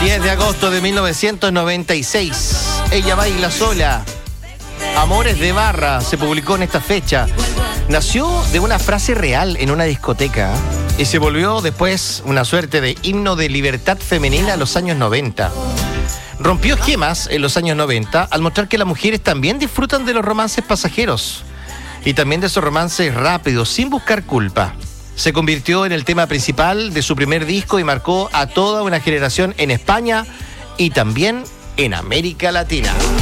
10 de agosto de 1996. Ella baila sola. Amores de barra se publicó en esta fecha. Nació de una frase real en una discoteca y se volvió después una suerte de himno de libertad femenina en los años 90. Rompió esquemas en los años 90 al mostrar que las mujeres también disfrutan de los romances pasajeros y también de esos romances rápidos, sin buscar culpa. Se convirtió en el tema principal de su primer disco y marcó a toda una generación en España y también en América Latina.